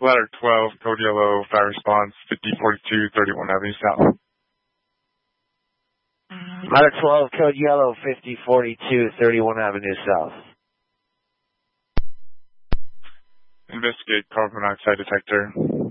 Ladder 12, code yellow, fire response, 5042, 31 Avenue South. Ladder 12, code yellow, 5042, 31 Avenue South. Investigate carbon monoxide detector.